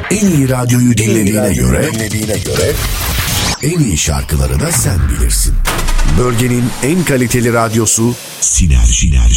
En iyi radyoyu dinlediğine göre en iyi şarkıları da sen bilirsin. Bölgenin en kaliteli radyosu Sinerji.